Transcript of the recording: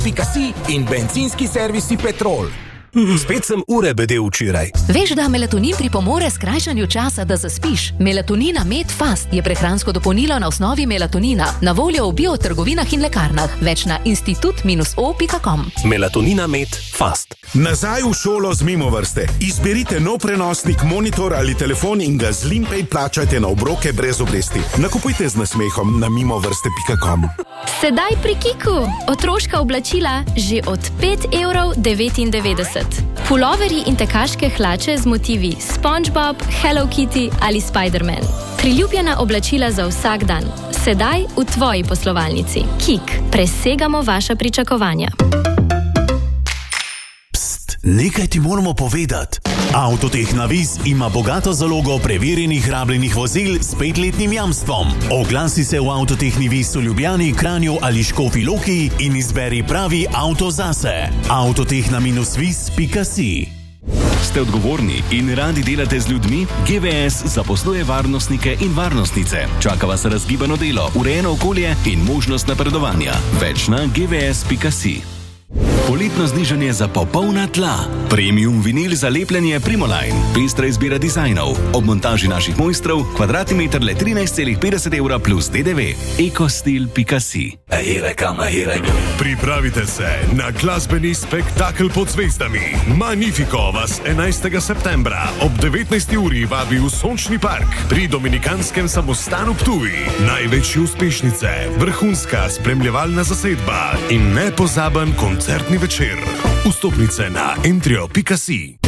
Pikasi in bencinski servisi Petrol. Spet sem ure bedel včeraj. Veš, da melatonin pripomore skrajšanju časa, da zaspiš? Melatonina Med Fast je prehransko dopolnilo na osnovi melatonina. Na voljo v biotrgovinah in lekarnah. Več na institut-o.com. Melatonina Med Fast. Nazaj v šolo z Mimovrste. Izberite nov prenosnik, monitor ali telefon in ga z Limpay plačajte na obroke brez obresti. Nakupujte z nasmehom na mimovrste.com. Sedaj pri Kiku. Otroška oblačila že od 5,99 €. Puloverji in tekaške hlače z motivi SpongeBob, Hello Kitty ali Spider-Man. Priljubljena oblačila za vsak dan. Sedaj v tvoji poslovalnici. Kik. Presegamo vaša pričakovanja. Nekaj ti moramo povedati. Avtotehna Vis ima bogato zalogo preverjenih rabljenih vozil s 5-letnim jamstvom. Oglasi se v Avtotehni Vis v Ljubljani, Kranju ali Škofji Loki in izberi pravi avto zase. Avtotehna-vis.si. Ste odgovorni in radi delate z ljudmi? GVS zaposluje varnostnike in varnostnice. Čaka vas razgibano delo, urejeno okolje in možnost napredovanja. Več na gvs.si. Poletno znižanje za popolna tla. Premium vinil za lepljenje Primoline. Pestra izbira dizajnov. Ob montaži naših mojstrov kvadratni le 13,50 € plus DDV. Ecostil.si. Pripravite se na glasbeni spektakel pod zvezdami. Magnifico vas 11. septembra ob 19. uri vabi v Sončni park pri Dominikanskem samostanu Ptuj. Največje uspešnice, vrhunska spremljevalna zasedba in nepozaben koncertni večer. Vstopnice na entrio.si.